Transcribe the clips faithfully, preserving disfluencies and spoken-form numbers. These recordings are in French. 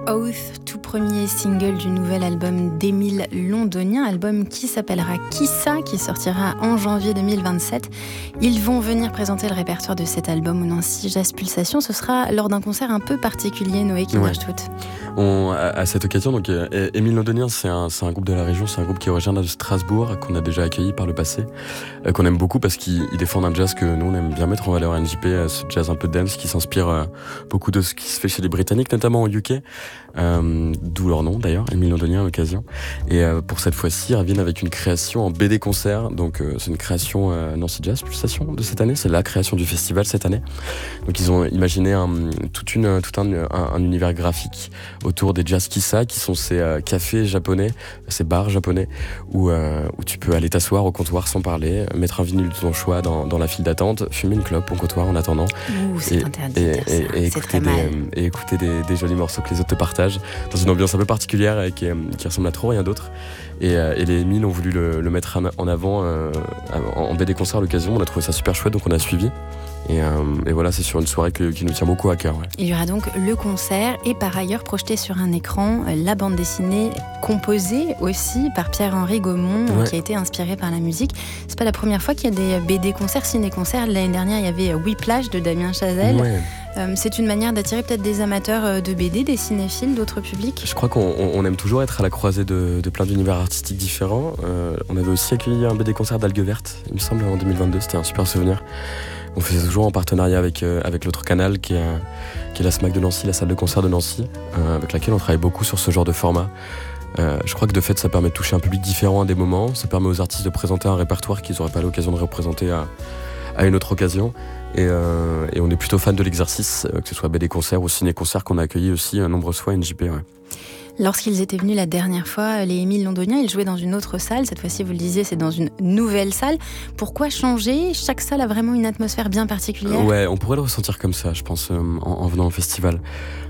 Oath, tout premier single du nouvel album d'Émile Londonien, album qui s'appellera Kissa, qui sortira en janvier deux mille vingt-sept. Ils vont venir présenter le répertoire de cet album au Nancy Jazz Pulsation. Ce sera lors d'un concert un peu particulier, Noé Kinderstut. On, à, à cette occasion, donc, euh, Émile Londonien, c'est un, c'est un groupe de la région, c'est un groupe qui est originaire de Strasbourg, qu'on a déjà accueilli par le passé, euh, qu'on aime beaucoup parce qu'ils défendent un jazz que nous on aime bien mettre en valeur à N J P, euh, ce jazz un peu dance qui s'inspire euh, beaucoup de ce qui se fait chez les Britanniques, notamment au U K, euh, d'où leur nom d'ailleurs, Émile Londonien à l'occasion. Et euh, pour cette fois-ci, ils reviennent avec une création en B D concert, donc euh, c'est une création euh, Nancy Jazz Pulsation de cette année, c'est la création du festival cette année. Donc ils ont imaginé un, toute une, tout un, un, un univers graphique autour des jazz kissa, qui sont ces euh, cafés japonais, ces bars japonais, où, euh, où tu peux aller t'asseoir au comptoir sans parler, mettre un vinyle de ton choix dans, dans la file d'attente, fumer une clope au comptoir en attendant. Ouh, c'est et, interdit et, de dire ça. et, et, écouter des, et écouter des, des jolis morceaux que les autres te partagent, dans une ambiance un peu particulière et qui, qui ressemble à trop rien d'autre. Et, euh, et les Émile ont voulu le, le mettre en avant euh, en B D concert à l'occasion. On a trouvé ça super chouette, donc on a suivi. Et, euh, et voilà, c'est sur une soirée que, qui nous tient beaucoup à cœur. Ouais. Il y aura donc le concert et par ailleurs projeté sur un écran la bande dessinée composée aussi par Pierre-Henri Gaumont, ouais. qui a été inspiré par la musique. C'est pas la première fois qu'il y a des B D concerts, ciné-concerts. L'année dernière, il y avait Whiplash de Damien Chazelle. Ouais. Euh, c'est une manière d'attirer peut-être des amateurs de B D, des cinéphiles, d'autres publics. Je crois qu'on on aime toujours être à la croisée de, de plein d'univers artistiques différents. Euh, on avait aussi accueilli un B D concert d'Algue Verte, il me semble, en deux mille vingt-deux. C'était un super souvenir. On faisait toujours en partenariat avec, euh, avec l'autre canal qui est, qui est la SMAC de Nancy, la salle de concert de Nancy, euh, avec laquelle on travaille beaucoup sur ce genre de format. Euh, je crois que de fait ça permet de toucher un public différent à des moments, ça permet aux artistes de présenter un répertoire qu'ils n'auraient pas l'occasion de représenter à, à une autre occasion. Et, euh, et on est plutôt fan de l'exercice, euh, que ce soit B D concerts ou ciné-concerts qu'on a accueilli aussi euh, nombreuses fois à N J P. Ouais. Lorsqu'ils étaient venus la dernière fois, les Émile Londoniens, ils jouaient dans une autre salle. Cette fois-ci, vous le disiez, c'est dans une nouvelle salle. Pourquoi changer ? Chaque salle a vraiment une atmosphère bien particulière. Ouais, on pourrait le ressentir comme ça, je pense, euh, en, en venant au festival.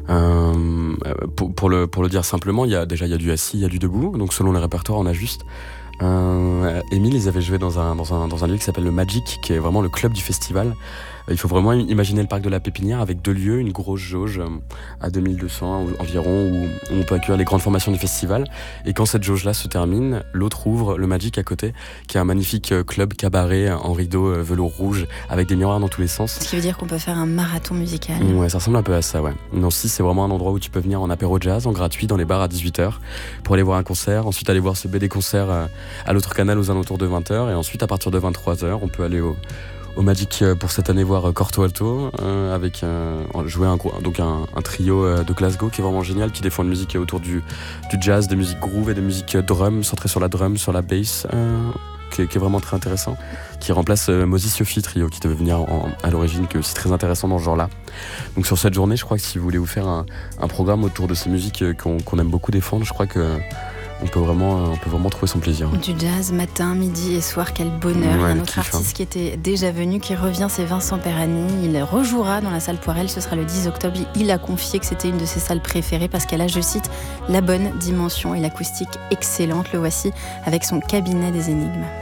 Euh, pour, pour, le, pour le dire simplement, il y a, déjà, il y a du assis, il y a du debout. Donc selon les répertoires, on ajuste. Euh, Émile, ils avaient joué dans un, dans, un, dans un lieu qui s'appelle le Magic, qui est vraiment le club du festival. Il faut vraiment imaginer le parc de la Pépinière avec deux lieux, une grosse jauge à deux mille deux cents environ, où on peut accueillir les grandes formations du festival. Et quand cette jauge-là se termine, l'autre ouvre le Magic à côté, qui est un magnifique club cabaret en rideau velours rouge avec des miroirs dans tous les sens. Ce qui veut dire qu'on peut faire un marathon musical. Ouais, ça ressemble un peu à ça, ouais. Nancy, c'est vraiment un endroit où tu peux venir en apéro jazz, en gratuit, dans les bars à dix-huit heures, pour aller voir un concert, ensuite aller voir ce B D concert à l'autre canal aux alentours de vingt heures, et ensuite à partir de vingt-trois heures, on peut aller au au Magic pour cette année voir Corto Alto euh, avec euh, jouer un, donc un, un trio euh, de Glasgow qui est vraiment génial, qui défend une musique autour du, du jazz, des musiques groove et des musiques drum, centrées sur la drum, sur la bass, euh, qui, est, qui est vraiment très intéressant, qui remplace euh, Mosey Sophie trio qui devait venir en, à l'origine, qui est aussi très intéressant dans ce genre-là. Donc sur cette journée, je crois que si vous voulez vous faire un, un programme autour de ces musiques qu'on, qu'on aime beaucoup défendre, je crois que On peut, vraiment, on peut vraiment trouver son plaisir. Du jazz, matin, midi et soir, quel bonheur. Ouais, il y a un autre kiff, artiste hein. qui était déjà venu, qui revient, c'est Vincent Perani. Il rejouera dans la salle Poirel, ce sera le dix octobre. Il a confié que c'était une de ses salles préférées parce qu'elle a, je cite, la bonne dimension et l'acoustique excellente. Le voici avec son cabinet des énigmes.